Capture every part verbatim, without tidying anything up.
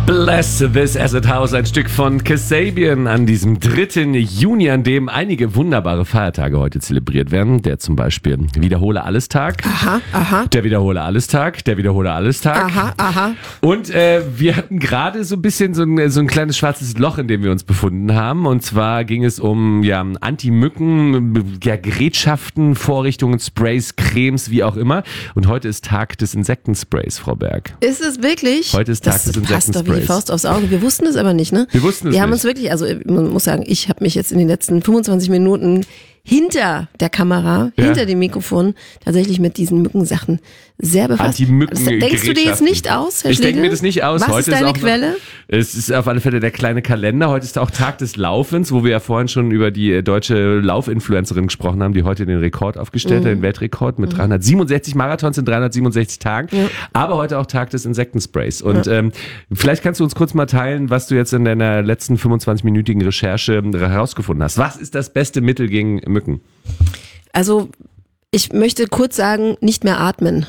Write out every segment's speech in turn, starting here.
Bless This Acid House, ein Stück von Kasabian an diesem dritten Juni, an dem einige wunderbare Feiertage heute zelebriert werden. Der zum Beispiel Wiederhole-Alles-Tag. Aha, aha. Der Wiederhole-Alles-Tag, der Wiederhole-Alles-Tag. Aha, aha. Und äh, wir hatten gerade so ein bisschen so ein, so ein kleines schwarzes Loch, in dem wir uns befunden haben. Und zwar ging es um ja, Anti-Mücken, ja, Gerätschaften, Vorrichtungen, Sprays, Cremes, wie auch immer. Und heute ist Tag des Insektensprays, Frau Berg. Ist es wirklich? Heute ist Tag das des passt doch wie Insektensprays. die Faust aufs Auge. Wir wussten es aber nicht, ne? Wir wussten es Wir haben nicht. uns wirklich, also man muss sagen, ich habe mich jetzt in den letzten fünfundzwanzig Minuten hinter der Kamera, Ja. hinter dem Mikrofon tatsächlich mit diesen Mückensachen sehr befasst. Anti-Mücken- Aber Denkst du dir jetzt nicht aus, Herr Ich denke Schlegel? mir das nicht aus. Was Heute ist deine auch noch- Quelle? Es ist auf alle Fälle der kleine Kalender. Heute ist auch Tag des Laufens, wo wir ja vorhin schon über die äh, deutsche Laufinfluencerin gesprochen haben, die heute den Rekord aufgestellt hat, den Weltrekord mit dreihundertsiebenundsechzig Marathons in dreihundertsiebenundsechzig Tagen. Ja. Aber heute auch Tag des Insektensprays. Und ähm, vielleicht kannst du uns kurz mal teilen, was du jetzt in deiner letzten fünfundzwanzig-minütigen Recherche herausgefunden hast. Was ist das beste Mittel gegen Mücken? Also ich möchte kurz sagen, nicht mehr atmen.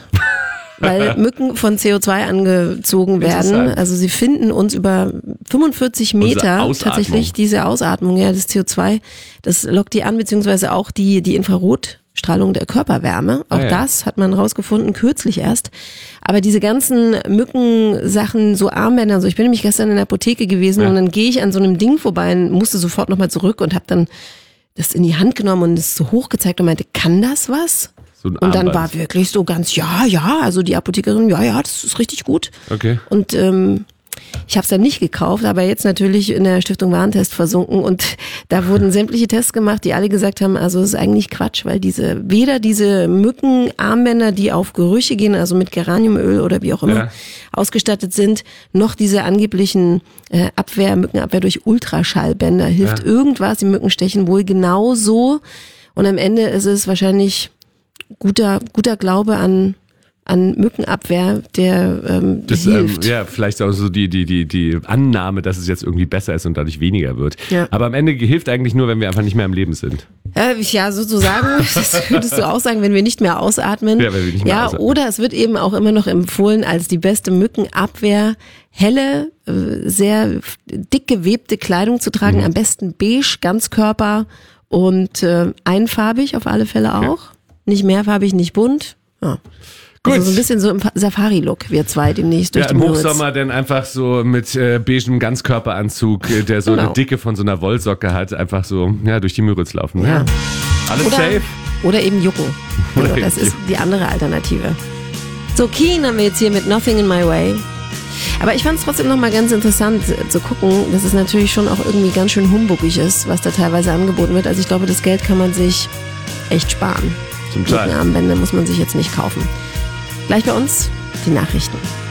Weil Mücken von C O zwei angezogen werden. Interessant. Also sie finden uns über fünfundvierzig Meter Ausatmung. tatsächlich diese Ausatmung, ja, das C O zwei, das lockt die an, beziehungsweise auch die, die Infrarotstrahlung der Körperwärme. Auch Ah, ja. das hat man rausgefunden, kürzlich erst. Aber diese ganzen Mückensachen, so Armbänder, so ich bin nämlich gestern in der Apotheke gewesen Ja. und dann gehe ich an so einem Ding vorbei und musste sofort nochmal zurück und habe dann das in die Hand genommen und es so hoch gezeigt und meinte, kann das was? So ein Und dann Armband. war wirklich so ganz, ja, ja, also die Apothekerin, ja, ja, das ist richtig gut. Okay. Und ähm, ich habe es dann nicht gekauft, aber jetzt natürlich in der Stiftung Warentest versunken und da wurden sämtliche Tests gemacht, die alle gesagt haben, also es ist eigentlich Quatsch, weil diese weder diese Mückenarmbänder, die auf Gerüche gehen, also mit Geraniumöl oder wie auch immer Ja. ausgestattet sind, noch diese angeblichen äh, Abwehr, Mückenabwehr durch Ultraschallbänder hilft Ja. irgendwas, die Mücken stechen wohl genauso und am Ende ist es wahrscheinlich guter guter Glaube an an Mückenabwehr, der ähm, Das, ähm, hilft. ja, vielleicht auch so die, die, die, die Annahme, dass es jetzt irgendwie besser ist und dadurch weniger wird. Ja. Aber am Ende hilft eigentlich nur, wenn wir einfach nicht mehr am Leben sind. Äh, ja, sozusagen, das würdest du auch sagen, wenn wir nicht mehr ausatmen. Ja, wenn wir nicht mehr ja, ausatmen. oder es wird eben auch immer noch empfohlen als die beste Mückenabwehr, helle, äh, sehr dick gewebte Kleidung zu tragen, Mhm. am besten beige, Ganzkörper und äh, einfarbig auf alle Fälle auch. Nicht mehrfarbig, nicht bunt. Ja. Gut. Also so ein bisschen so im Safari-Look, wir zwei demnächst durch Ja, die im Müritz. Hochsommer dann einfach so mit äh, beigem Ganzkörperanzug, äh, der so Genau. eine Dicke von so einer Wollsocke hat, einfach so ja, durch die Müritz laufen. Ja. Alles Oder, safe? oder eben Jucken. Oder Also, eben das ist Jucken. die andere Alternative. So, Keen haben wir jetzt hier mit Nothing in My Way. Aber ich fand es trotzdem nochmal ganz interessant äh, zu gucken, dass es natürlich schon auch irgendwie ganz schön humbugig ist, was da teilweise angeboten wird. Also ich glaube, das Geld kann man sich echt sparen. Zum Teil. Mückenarmbänder muss man sich jetzt nicht kaufen. Gleich bei uns die Nachrichten.